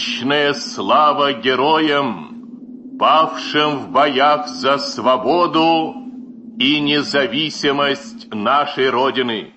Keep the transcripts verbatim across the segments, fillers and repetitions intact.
Вечная слава героям, павшим в боях за свободу и независимость нашей Родины.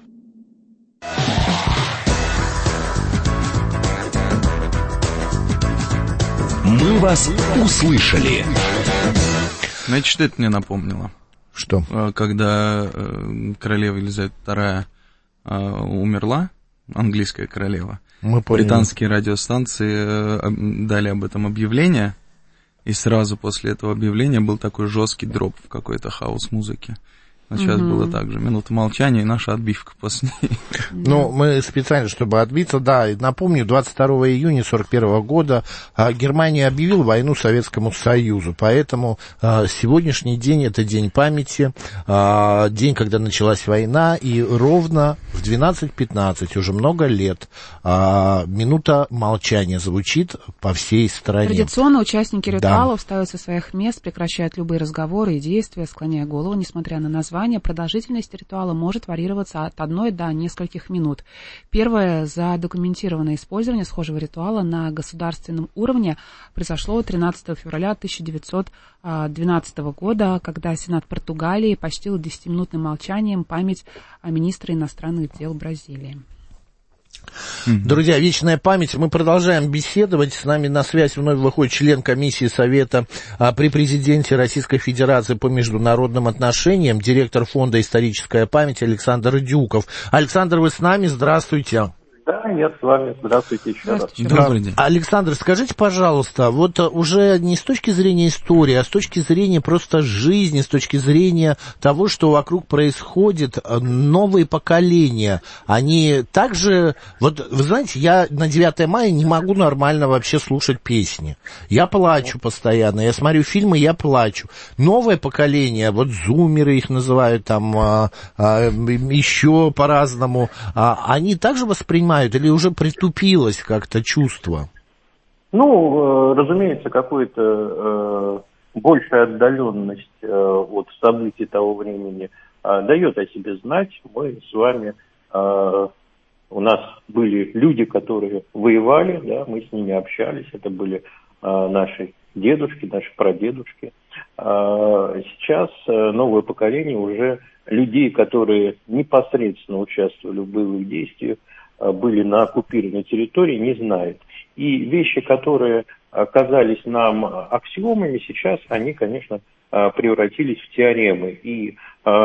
Мы вас услышали. Знаете, что это мне напомнило? Что? Когда королева Елизавета вторая умерла, английская королева, Мы британские радиостанции дали об этом объявление, и сразу после этого объявления был такой жесткий дроп в какой-то хаос-музыке. А сейчас mm-hmm. было так же. Минута молчания и наша отбивка после ней. Ну, мы специально, чтобы отбиться, да, напомню, двадцать второго июня сорок первого года Германия объявила войну Советскому Союзу, поэтому сегодняшний день — это день памяти, день, когда началась война, и ровно в двенадцать пятнадцать, уже много лет, минута молчания звучит по всей стране. Традиционно участники ритуала да. встают со своих мест, прекращают любые разговоры и действия, склоняя голову, несмотря на название. Продолжительность ритуала может варьироваться от одной до нескольких минут. Первое задокументированное использование схожего ритуала на государственном уровне произошло тринадцатого февраля тысяча девятьсот двенадцатого года, когда Сенат Португалии почтил десятиминутным молчанием память министра иностранных дел Бразилии. Друзья, вечная память. Мы продолжаем беседовать. С нами на связь вновь выходит член комиссии Совета а, при президенте Российской Федерации по международным отношениям, директор фонда «Историческая память» Александр Дюков. Александр, вы с нами? Здравствуйте. Да, я с вами. Здравствуйте еще Здравствуйте. раз. Добрый день. Александр, скажите, пожалуйста, вот уже не с точки зрения истории, а с точки зрения просто жизни, с точки зрения того, что вокруг происходит, новые поколения, они также... Вот, вы знаете, я на девятое мая не могу нормально вообще слушать песни. Я плачу постоянно, я смотрю фильмы, я плачу. Новое поколение, вот зумеры их называют там а, а, еще по-разному, а, они также воспринимают или уже притупилось как-то чувство? Ну, э, разумеется, какую-то э, большая отдаленность э, от событий того времени э, дает о себе знать. Мы с вами, э, у нас были люди, которые воевали, да, мы с ними общались, это были э, наши дедушки, наши прадедушки. Э, сейчас э, новое поколение уже людей, которые непосредственно участвовали в боевых действиях, были на оккупированной территории, не знают. И вещи, которые казались нам аксиомами, сейчас они, конечно, превратились в теоремы. И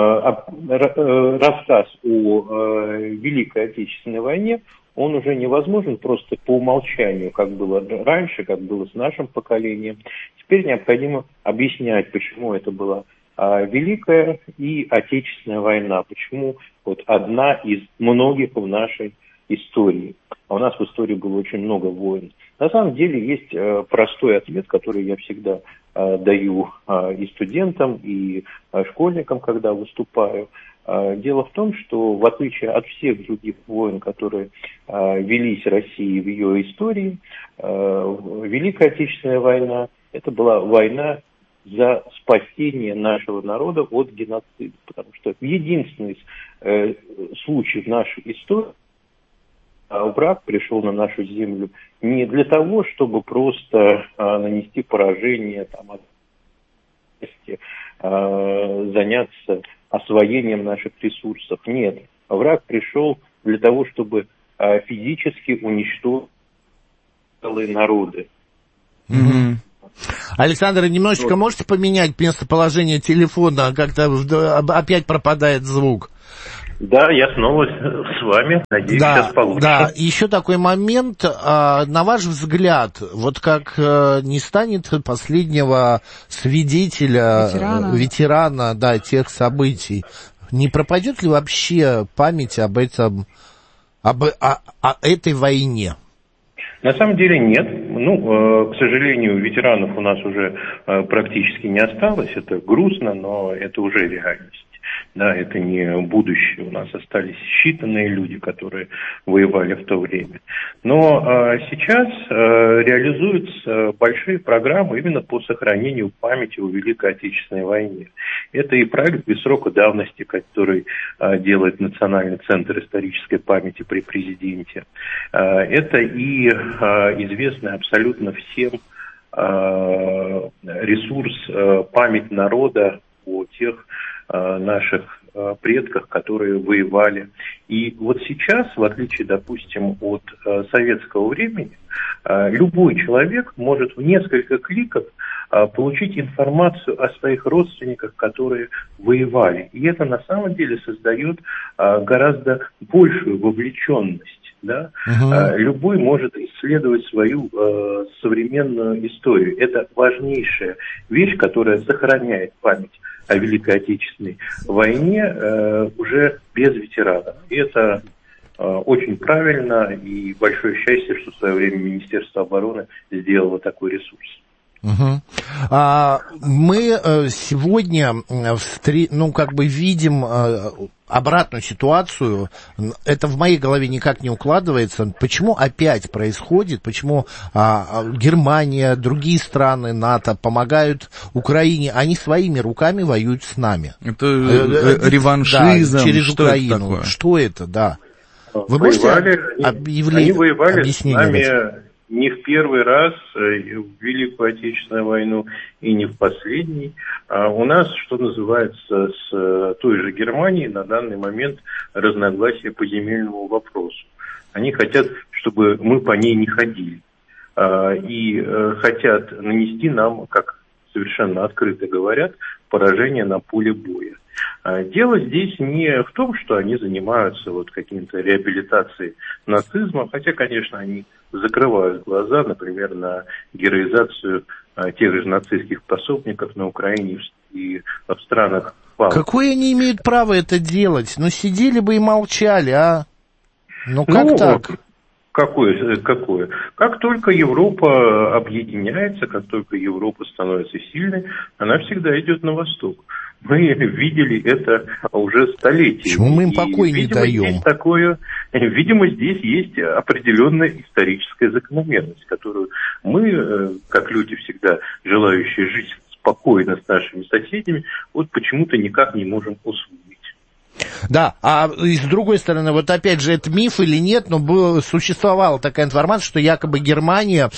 рассказ о Великой Отечественной войне, он уже невозможен просто по умолчанию, как было раньше, как было с нашим поколением. Теперь необходимо объяснять, почему это была Великая и Отечественная война, почему вот одна из многих в нашей истории. А у нас в истории было очень много войн. На самом деле есть э, простой ответ, который я всегда э, даю э, и студентам, и э, школьникам, когда выступаю. Э, дело в том, что в отличие от всех других войн, которые э, велись Россией в ее истории, э, Великая Отечественная война – это была война за спасение нашего народа от геноцида. Потому что единственный э, случай в нашей истории, враг пришел на нашу землю не для того, чтобы просто а, нанести поражение, там, а, заняться освоением наших ресурсов. Нет, враг пришел для того, чтобы а, физически уничтожить целые народы. Mm-hmm. Александр, немножечко вот. Можете поменять местоположение телефона? Как-то опять пропадает звук. Да, я снова с вами. Надеюсь, да, сейчас получится. Да, еще такой момент. На ваш взгляд, вот как не станет последнего свидетеля, ветерана, ветерана да, тех событий, не пропадет ли вообще память об этом, об о, о этой войне? На самом деле нет. Ну, к сожалению, ветеранов у нас уже практически не осталось. Это грустно, но это уже реальность. Да, это не будущее. У нас остались считанные люди, которые воевали в то время. Но а, сейчас а, реализуются большие программы именно по сохранению памяти о Великой Отечественной войне. Это и проект без срока давности, который а, делает Национальный центр исторической памяти при президенте. А, это и а, известный абсолютно всем а, ресурс а, «Память народа» о тех наших предках, которые воевали. И вот сейчас, в отличие, допустим, от советского времени, любой человек может в несколько кликов получить информацию о своих родственниках, которые воевали. И это на самом деле создает гораздо большую вовлеченность. Да? Uh-huh. Любой может исследовать свою э, современную историю. Это важнейшая вещь, которая сохраняет память о Великой Отечественной войне э, уже без ветеранов. И это э, очень правильно, и большое счастье, что в свое время Министерство обороны сделало такой ресурс. Угу. А, мы сегодня встр... ну, как бы видим обратную ситуацию. Это в моей голове никак не укладывается. Почему опять происходит? Почему а, Германия, другие страны НАТО помогают Украине? Они своими руками воюют с нами. Это реваншизм. Да, через что Украину. Это такое? Что это, да? Вы воевали, можете объявление, они воевали объяснение с нами не в первый раз в Великую Отечественную войну и не в последний. А у нас, что называется, с той же Германией на данный момент разногласия по земельному вопросу. Они хотят, чтобы мы по ней не ходили. И хотят нанести нам, как совершенно открыто говорят, поражение на поле боя. Дело здесь не в том, что они занимаются вот каким-то реабилитацией нацизма, хотя, конечно, они закрывают глаза, например, на героизацию а, тех же нацистских пособников на Украине и в странах Балтии. Какое они имеют право это делать? Ну, сидели бы и молчали, а? Ну, как ну, так? Какое, какое? Как только Европа объединяется, как только Европа становится сильной, она всегда идет на восток. Мы видели это уже столетия. Почему мы им покой и, не видимо, даем? Здесь такое, видимо, здесь есть определенная историческая закономерность, которую мы, как люди, всегда желающие жить спокойно с нашими соседями, вот почему-то никак не можем усвоить. Да, а с другой стороны, вот опять же, это миф или нет, но было, существовала такая информация, что якобы Германия,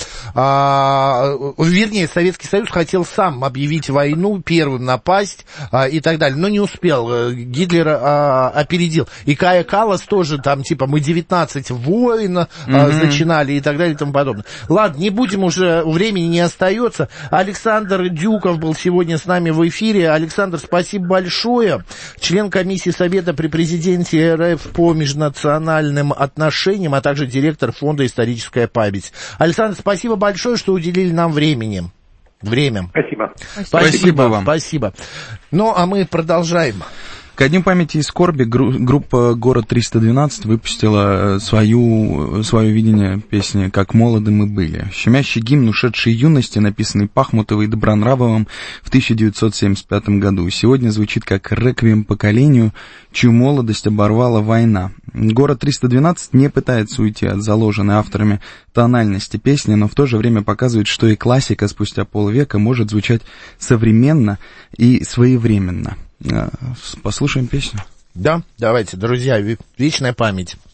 а, вернее, Советский Союз хотел сам объявить войну, первым напасть а, и так далее, но не успел. Гитлер а, опередил. И Кая Каллас тоже там, типа, мы девятнадцать войн а, mm-hmm. начинали и так далее и тому подобное. Ладно, не будем уже, времени не остается. Александр Дюков был сегодня с нами в эфире. Александр, спасибо большое. Член комиссии Совета при президенте РФ по межнациональным отношениям, а также директор фонда «Историческая память». Александр, спасибо большое, что уделили нам времени. Время. Спасибо. Спасибо, спасибо вам. Спасибо. Ну, а мы продолжаем. Ко Дню памяти и скорби группа «Город триста двенадцать» выпустила свою, свое видение песни «Как молоды мы были». Щемящий гимн ушедшей юности, написанный Пахмутовой и Добронравовым в тысяча девятьсот семьдесят пятом году. Сегодня звучит как реквием поколению, чью молодость оборвала война. «Город триста двенадцать» не пытается уйти от заложенной авторами тональности песни, но в то же время показывает, что и классика спустя полвека может звучать современно и своевременно. Послушаем песню. Да, давайте, друзья, вечная память.